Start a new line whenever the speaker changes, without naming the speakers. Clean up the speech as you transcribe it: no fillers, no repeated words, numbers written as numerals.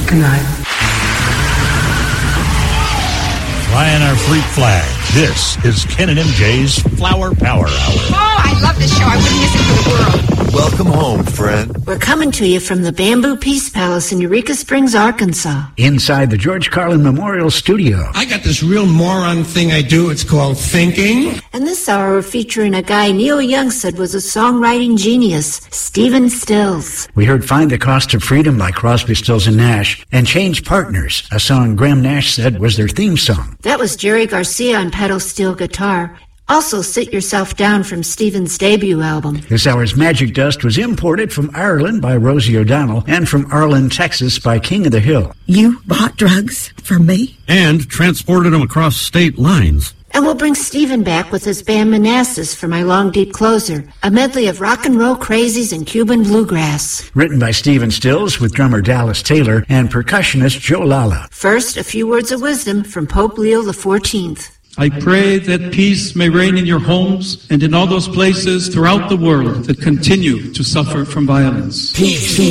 Good night.
Flying our freak flag. This is Ken and MJ's Flower Power Hour.
Oh, I love this show. I wouldn't miss it for the world.
Welcome home, friend.
We're coming to you from the Bamboo Peace Palace in Eureka Springs, Arkansas.
Inside the George Carlin Memorial Studio.
I got this real moron thing I do. It's called thinking.
And this hour we're featuring a guy Neil Young said was a songwriting genius, Stephen Stills.
We heard Find the Cost of Freedom by Crosby, Stills and Nash, and Change Partners, a song Graham Nash said was their theme song.
That was Jerry Garcia on pedal steel guitar. Also, Sit Yourself Down from Stephen's debut album.
This hour's Magic Dust was imported from Ireland by Rosie O'Donnell and from Arlen, Texas by King of the Hill.
You bought drugs from me?
And transported them across state lines.
And we'll bring Stephen back with his band Manassas for My Long Deep Closer, a medley of rock and roll crazies and Cuban bluegrass.
Written by Stephen Stills with drummer Dallas Taylor and percussionist Joe Lala.
First, a few words of wisdom from Pope Leo XIV.
I pray that peace may reign in your homes and in all those places throughout the world that continue to suffer from violence.
Peace.